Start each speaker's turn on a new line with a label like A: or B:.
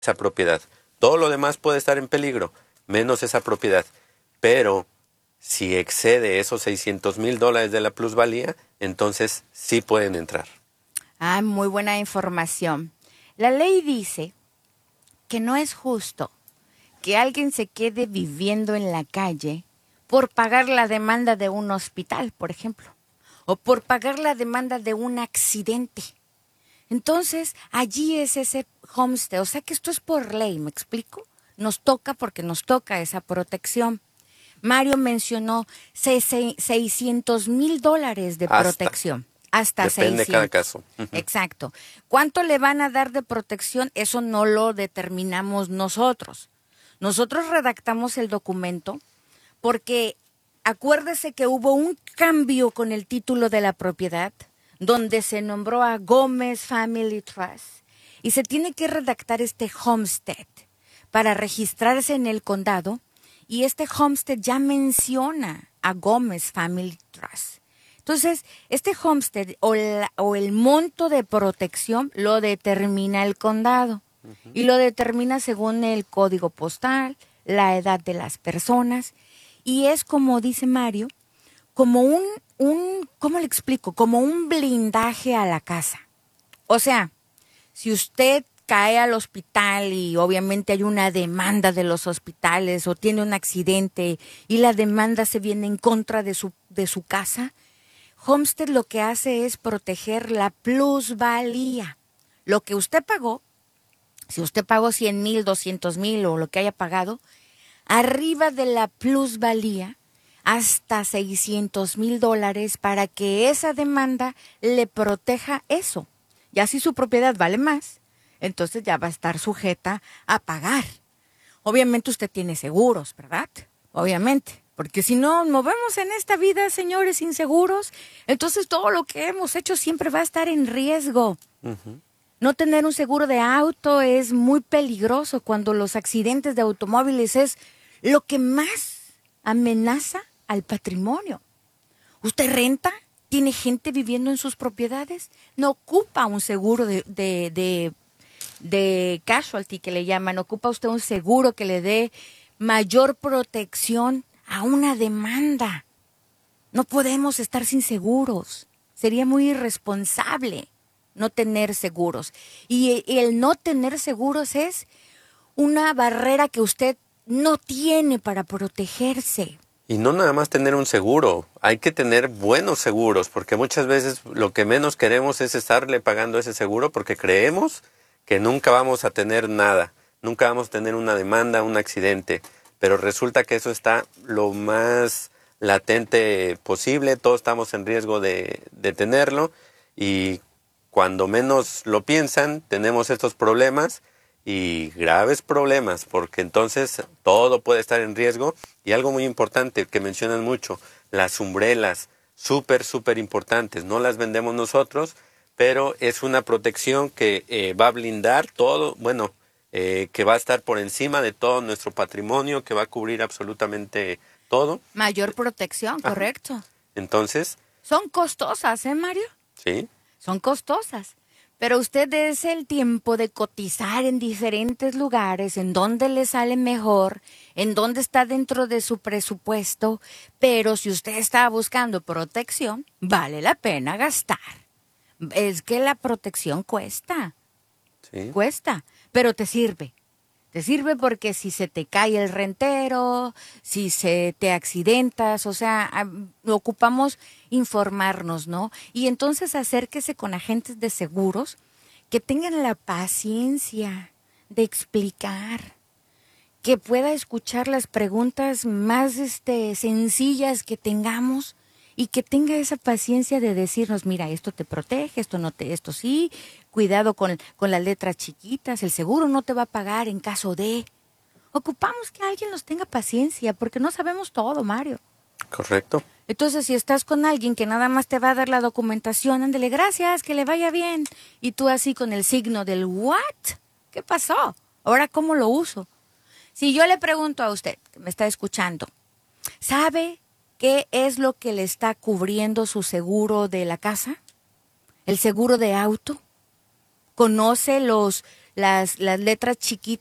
A: esa propiedad. Todo lo demás puede estar en peligro, menos esa propiedad. Pero si excede esos $600,000 de la plusvalía, entonces sí pueden entrar.
B: Ah, muy buena información. La ley dice que no es justo que alguien se quede viviendo en la calle por pagar la demanda de un hospital, por ejemplo, o por pagar la demanda de un accidente. Entonces, allí es ese homestead, o sea que esto es por ley, ¿me explico? Nos toca porque nos toca esa protección. Mario mencionó $600,000 de protección. Hasta
A: Depende
B: 600.
A: de cada caso.
B: Exacto. ¿Cuánto le van a dar de protección? Eso no lo determinamos nosotros. Nosotros redactamos el documento porque acuérdese que hubo un cambio con el título de la propiedad donde se nombró a Gómez Family Trust y se tiene que redactar este homestead para registrarse en el condado y este homestead ya menciona a Gómez Family Trust. Entonces, este homestead o el monto de protección lo determina el condado y lo determina según el código postal, la edad de las personas y es como dice Mario, como ¿cómo le explico? Como un blindaje a la casa. O sea, si usted cae al hospital y obviamente hay una demanda de los hospitales o tiene un accidente y la demanda se viene en contra de su casa, Homestead lo que hace es proteger la plusvalía. Lo que usted pagó, si usted pagó 100,000, 200,000 o lo que haya pagado, arriba de la plusvalía, hasta $600,000 para que esa demanda le proteja eso. Ya si su propiedad vale más, entonces ya va a estar sujeta a pagar. Obviamente usted tiene seguros, ¿verdad? Obviamente. Porque si no nos movemos en esta vida, señores, inseguros, entonces todo lo que hemos hecho siempre va a estar en riesgo. No tener un seguro de auto es muy peligroso cuando los accidentes de automóviles es lo que más amenaza al patrimonio. ¿Usted renta? ¿Tiene gente viviendo en sus propiedades? No ocupa un seguro de casualty que le llaman. Ocupa usted un seguro que le dé mayor protección a una demanda. No podemos estar sin seguros. Sería muy irresponsable no tener seguros. Y el no tener seguros es una barrera que usted no tiene para protegerse.
A: Y no nada más tener un seguro, hay que tener buenos seguros, porque muchas veces lo que menos queremos es estarle pagando ese seguro porque creemos que nunca vamos a tener nada, nunca vamos a tener una demanda, un accidente, pero resulta que eso está lo más latente posible, todos estamos en riesgo de tenerlo y cuando menos lo piensan tenemos estos problemas y graves problemas, porque entonces todo puede estar en riesgo. Y algo muy importante que mencionan mucho, las umbrelas, súper importantes, no las vendemos nosotros, pero es una protección que va a blindar todo, bueno, que va a estar por encima de todo nuestro patrimonio, que va a cubrir absolutamente todo.
B: Mayor protección, correcto.
A: Ajá. Entonces.
B: Son costosas, ¿eh, Mario?
A: Sí.
B: Son costosas. Pero usted dése el tiempo de cotizar en diferentes lugares, en donde le sale mejor, en donde está dentro de su presupuesto. Pero si usted está buscando protección, vale la pena gastar. Es que la protección cuesta.
A: Sí.
B: Cuesta, pero te sirve. Te sirve porque si se te cae el rentero, si se te accidentas, o sea, ocupamos informarnos, ¿no? Y entonces acérquese con agentes de seguros que tengan la paciencia de explicar, que pueda escuchar las preguntas más sencillas que tengamos y que tenga esa paciencia de decirnos, mira, esto te protege, esto sí, cuidado con las letras chiquitas, el seguro no te va a pagar en caso de. Ocupamos que alguien nos tenga paciencia, porque no sabemos todo, Mario.
A: Correcto.
B: Entonces, si estás con alguien que nada más te va a dar la documentación, ándele, gracias, que le vaya bien. Y tú así con el signo del ¿what? ¿Qué pasó? ¿Ahora cómo lo uso? Si yo le pregunto a usted, que me está escuchando, ¿sabe qué es lo que le está cubriendo su seguro de la casa? ¿El seguro de auto? ¿Conoce los las letras chiquitas